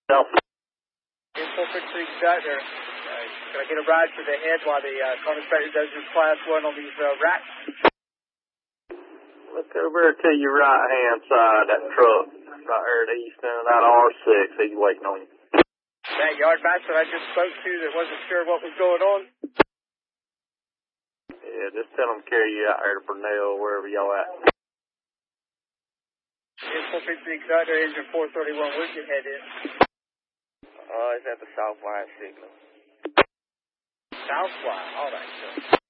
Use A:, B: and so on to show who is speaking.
A: South.
B: Info 53 Gardner. Can I get a ride for the head while the car inspector does his class 1 on these racks?
A: Look over to your right-hand side, that truck. Right there at Easton, that R6, he's waiting on you.
B: That yard master I just spoke to that wasn't sure what was going on?
A: Yeah, just tell him to carry you out there to Burnell, wherever y'all at.
B: Info 53 Gardner, engine 431, where's your head in?
A: It's at the Southwide signal.
B: Southwide, alright, sir.